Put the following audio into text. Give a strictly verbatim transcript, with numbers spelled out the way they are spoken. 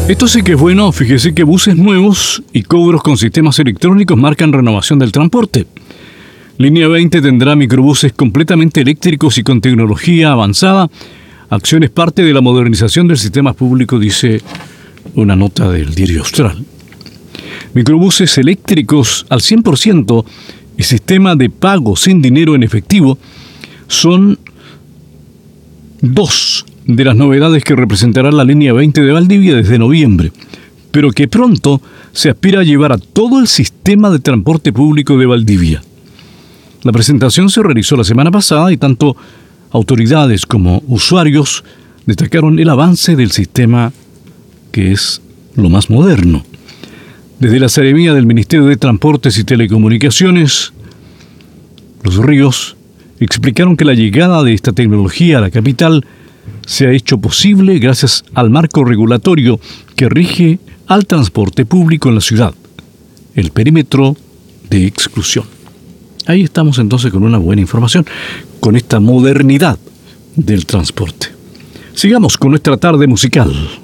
Esto sí que es bueno, fíjese que buses nuevos y cobros con sistemas electrónicos marcan renovación del transporte. Línea veinte tendrá microbuses completamente eléctricos y con tecnología avanzada. Acción es parte de la modernización del sistema público, dice una nota del Diario Austral. Microbuses eléctricos al cien por ciento y sistema de pago sin dinero en efectivo son dos de las novedades que representará la línea veinte de Valdivia desde noviembre, pero que pronto se aspira a llevar a todo el sistema de transporte público de Valdivia. La presentación se realizó la semana pasada y tanto autoridades como usuarios destacaron el avance del sistema, que es lo más moderno. Desde la Seremía del Ministerio de Transportes y Telecomunicaciones, Los Ríos, explicaron que la llegada de esta tecnología a la capital se ha hecho posible gracias al marco regulatorio que rige al transporte público en la ciudad, el perímetro de exclusión. Ahí estamos entonces con una buena información, con esta modernidad del transporte. Sigamos con nuestra tarde musical.